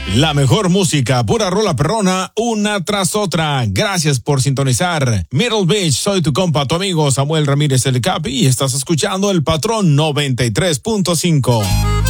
La mejor música, pura rola perrona, una tras otra. Gracias por sintonizar Middle Beach. Soy tu compa, tu amigo Samuel Ramírez el Capi y estás escuchando El Patrón 93.5.